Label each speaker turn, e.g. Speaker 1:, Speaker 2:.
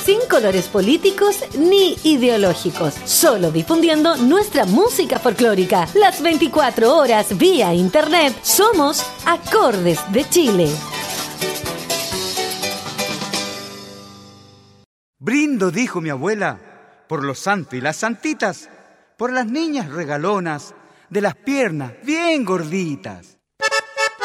Speaker 1: sin colores políticos ni ideológicos, solo difundiendo nuestra música folclórica. Las 24 horas vía internet somos Acordes de Chile.
Speaker 2: Brindo, dijo mi abuela, por los santos y las santitas, por las niñas regalonas, de las piernas bien gorditas.